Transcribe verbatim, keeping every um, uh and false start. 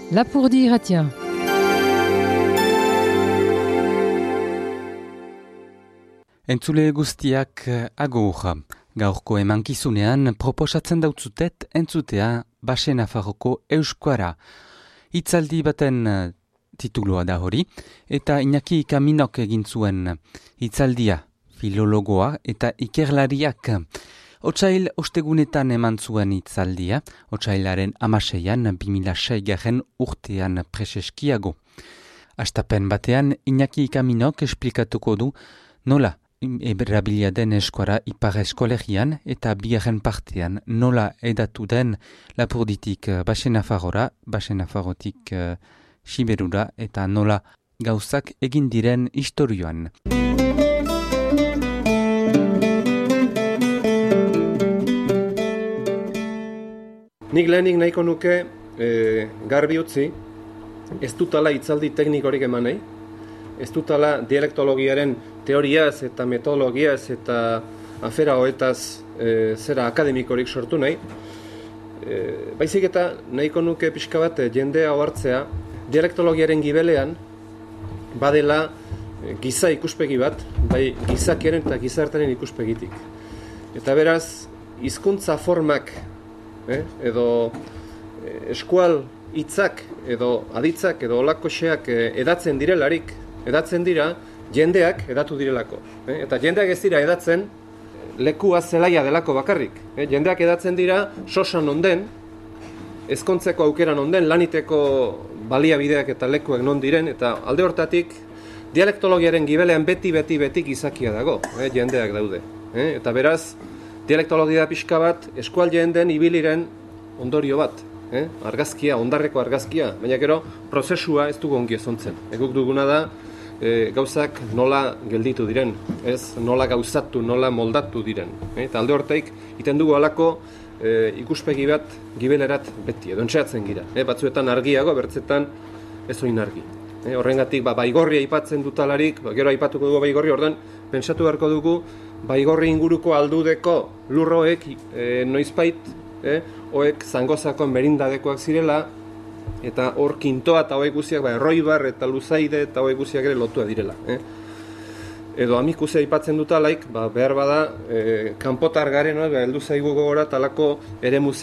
Lapurdi irratia. Entzule guztiak agur. Gaurko emankizunean proposatzen dautzutet entzutea Baxe Nafarroko euskara. Hitzaldi baten titulua da hori, eta Iñaki Kaminok egin zuen hitzaldia, filologoa eta ikerlariak. Otsail ostegunetan eman zuen hitzaldia, otsailaren hamaseian bi mila sei garren urtean preseskiago. Astapen batean Iñaki Kaminok esplikatuko du nola erabilia den eskuara ipar eskolegian eta bigarren partean nola edatu den Lapurditik Baxe Nafarrora, Baxe Nafarrotik uh, Siberura eta nola gauzak egin diren istorioan. Nik lehenik nahiko nuke e, garbi utzi, ez dutala hitzaldi teknikorik eman nahi, ez dutala dialektologiaren teoriaz eta metodologiaz eta afera hoetaz e, zera akademikorik sortu nahi. E, baizik eta nahiko nuke pixka bat jendea ohartzea, dialektologiaren gibelean badela e, giza ikuspegi bat, bai gizakiaren eta gizartaren ikuspegitik. Eta beraz, hizkuntza formak Eh, edo eh, eskual hitzak edo aditzak edo olakoxeak eh, edatzen direlarik, edatzen dira jendeak edatu direlako. Eh, eta jendeak ez dira edatzen lekua zelaia delako bakarrik. Eh, jendeak edatzen dira sosan onden, ezkontzeko aukeran onden, laniteko baliabideak eta lekuak non diren, eta alde hortatik dialektologiaren gibelean beti, beti, beti gizakia dago, eh, jendeak daude. Eh, eta beraz, dialektologia pixka bat, eskualdeen den ibiliren ondorio bat. Eh? Argazkia, ondarreko argazkia, baina gero prozesua ez dugu ongi ezontzen. Eguk duguna da e, gauzak nola gelditu diren, ez nola gauzatu, nola moldatu diren. Eh? Eta alde hortaik, iten dugu alako e, ikuspegi bat gibelerat beti, edo entxeatzen gira. Eh? Batzuetan argiago, bertzetan ez oin argi. Eh? Horrengatik, ba, baigorria aipatzen dutalarik, ba, gero aipatuko dugu baigorri, ordan pentsatu beharko dugu, baigorri inguruko aldudeko lurroek e, noizbait, e, hoek zangozako merindadekoak zirela, eta hor kintoa eta hoek guziak, ba, erroibar eta luzaide eta hoek guziak ere lotua direla. E. Edo amikuzea aipatzen dutalaik, ba, behar bada, e, kanpotar garen, no, heldu zaigu gogora talako eremu